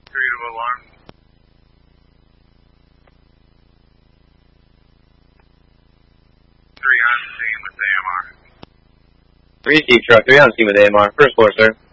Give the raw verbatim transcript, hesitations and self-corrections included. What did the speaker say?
Three to alarm. Three on scene with A M R. Three Jeep truck, three on scene with A M R. First floor, sir.